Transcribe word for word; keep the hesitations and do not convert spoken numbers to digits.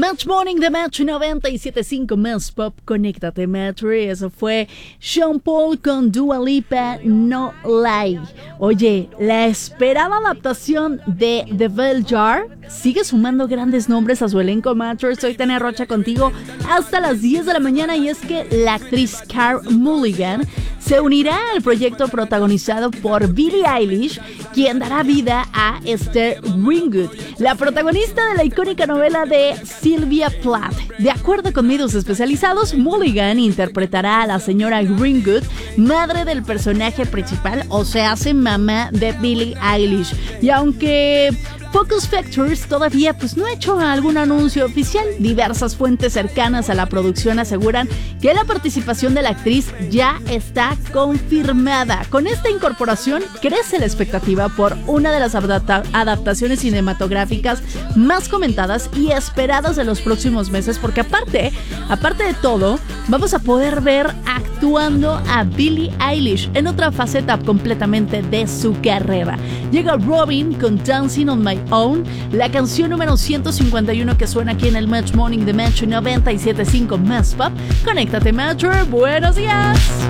Match Morning de Match noventa y siete punto cinco Más Pop, conéctate Metro. Eso fue Sean Paul con Dua Lipa, No Lie. Oye, la esperada adaptación de The Bell Jar sigue sumando grandes nombres a su elenco. Metro, soy Tania Rocha contigo hasta las diez de la mañana, y es que la actriz Carey Mulligan se unirá al proyecto protagonizado por Billie Eilish, quien dará vida a Esther Ringgood, la protagonista de la icónica novela de Sylvia Plath. De acuerdo con medios especializados, Mulligan interpretará a la señora Ringgood, madre del personaje principal, o sea, hace mamá de Billie Eilish. Y aunque Focus Features todavía pues no ha hecho algún anuncio oficial, diversas fuentes cercanas a la producción aseguran que la participación de la actriz ya está confirmada. Con esta incorporación crece la expectativa por una de las adapta- adaptaciones cinematográficas más comentadas y esperadas de los próximos meses, porque aparte, aparte de todo, vamos a poder ver actuando a Billie Eilish en otra faceta completamente de su carrera. Llega Robin con Dancing on My Own, la canción número ciento cincuenta y uno que suena aquí en el Match Morning de Match noventa y siete punto cinco Más Pop. Conéctate Match, buenos días.